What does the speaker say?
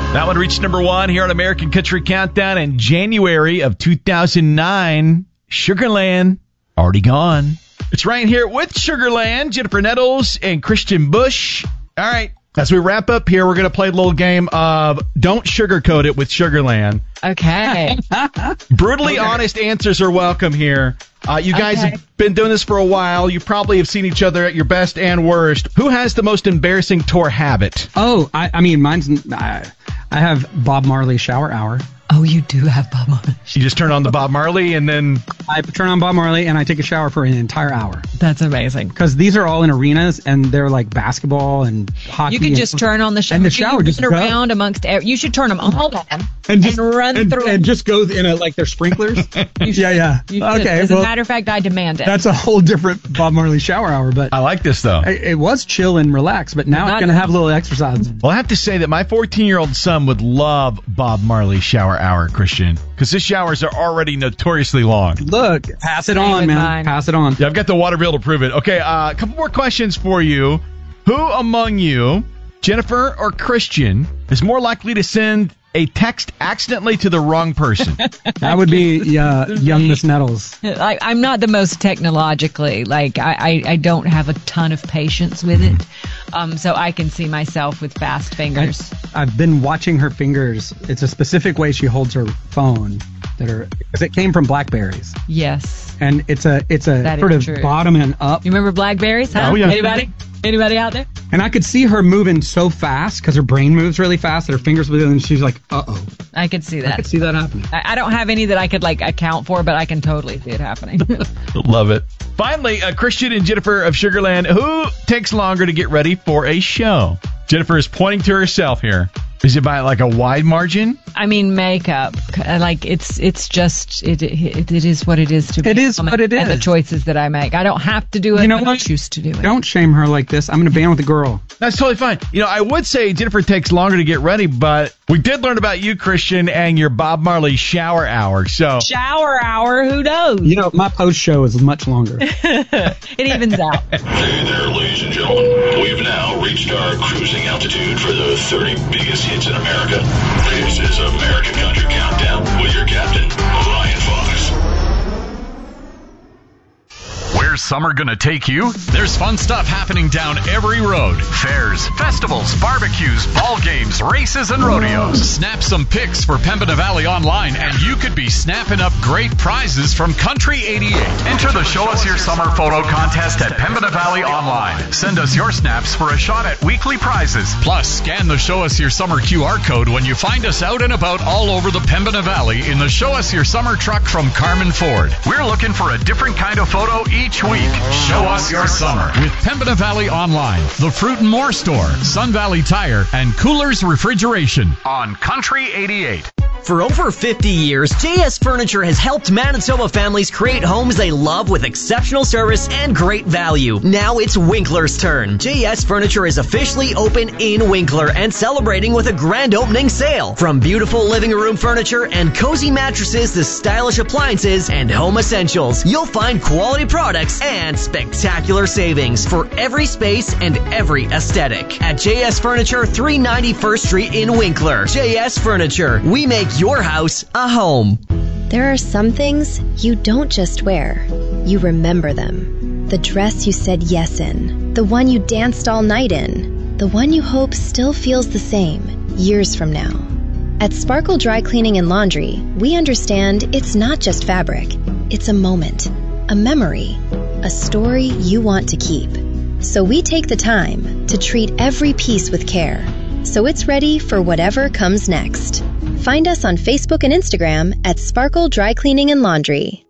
That one reached number 1 here on American Country Countdown in January of 2009. Sugarland, already gone. It's Ryan here with Sugarland, Jennifer Nettles, and Christian Bush. All right, as we wrap up here, we're going to play a little game of Don't Sugarcoat It with Sugarland. Okay. Brutally honest answers are welcome here. You guys have been doing this for a while. You probably have seen each other at your best and worst. Who has the most embarrassing tour habit? Oh, I mean, mine's... I have Bob Marley shower hour. Oh, you do have Bob Marley. You just turn on the Bob Marley and then... I turn on Bob Marley and I take a shower for an entire hour. That's amazing. Because these are all in arenas and they're like basketball and hockey. You could just turn on the shower. And the shower just run around amongst... You should turn them all on and run through. And just go in like their sprinklers. Yeah. Okay. As a matter of fact, I demand it. That's a whole different Bob Marley shower hour. But I like this, though. It was chill and relaxed, but now it's going to have a little exercise. Well, I have to say that my 14-year-old son would love Bob Marley shower hour, Christian. Because his showers are already notoriously long. Look, pass it on, man. Pass it on. Yeah, I've got the water bill to prove it. Okay, a couple more questions for you. Who among you, Jennifer or Christian, is more likely to send a text accidentally to the wrong person? That would be young Miss Nettles. I'm not the most technologically, I don't have a ton of patience with it. So I can see myself with fast fingers. I've been watching her fingers. It's a specific way she holds her phone because it came from Blackberries. Yes. And it's a sort of true. Bottom and up. You remember Blackberries? Huh? Oh, yeah. Anybody out there? And I could see her moving so fast because her brain moves really fast that her fingers move, and she's like, uh-oh. I could see that. I could see that happening. I don't have any that I could account for, but I can totally see it happening. Love it. Finally, Christian and Jennifer of Sugarland, who takes longer to get ready for a show? Jennifer is pointing to herself here. Is it by a wide margin? I mean, makeup. It's just it is what it is to be. It is what it is. And the choices that I make. I don't have to do it. I choose to do it. Don't shame her like this. I'm going to band with the girl. That's totally fine. I would say Jennifer takes longer to get ready, but we did learn about you, Christian, and your Bob Marley shower hour. Shower hour? Who knows? My post show is much longer. It evens out. Hey there, ladies and gentlemen. We've now reached our cruising altitude for the 30 biggest hits in America. This is American Country Countdown with your captain, Ryan Fox. Where's summer gonna take you? There's fun stuff happening down every road. Fairs, festivals, barbecues, ball games, races, and rodeos. Snap some pics for Pembina Valley Online, and you could be snapping up great prizes from Country 88. Enter the Show Us Your Summer photo contest at Pembina Valley Online. Send us your snaps for a shot at weekly prizes. Plus, scan the Show Us Your Summer QR code when you find us out and about all over the Pembina Valley in the Show Us Your Summer truck from Carmen Ford. We're looking for a different kind of photo each week. Show us your summer with Pembina Valley Online, the Fruit and More Store, Sun Valley Tire, and Coolers Refrigeration on Country 88. For over 50 years, JS Furniture has helped Manitoba families create homes they love with exceptional service and great value. Now it's Winkler's turn. JS Furniture is officially open in Winkler and celebrating with a grand opening sale. From beautiful living room furniture and cozy mattresses to stylish appliances and home essentials, you'll find quality products and spectacular savings for every space and every aesthetic. At JS Furniture, 391st Street in Winkler. JS Furniture, we make your house a home. There are some things you don't just wear, you remember them. The dress you said yes in, the one you danced all night in, the one you hope still feels the same years from now. At Sparkle Dry Cleaning and Laundry, we understand it's not just fabric, it's a moment, a memory, a story you want to keep. So we take the time to treat every piece with care, so it's ready for whatever comes next. Find us on Facebook and Instagram at Sparkle Dry Cleaning and Laundry.